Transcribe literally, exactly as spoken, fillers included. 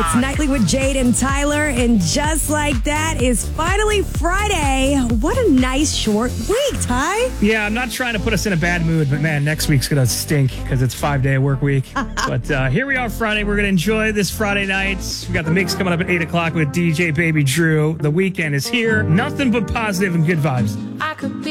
It's Nightly with Jade and Tyler, and just like that is finally Friday. What a nice short week, Ty. Yeah, I'm not trying to put us in a bad mood, but man, next week's going to stink because it's five-day work week. But uh, here we are Friday. We're going to enjoy this Friday night. We got the mix coming up at eight o'clock with D J Baby Drew. The weekend is here. Nothing but positive and good vibes. I could be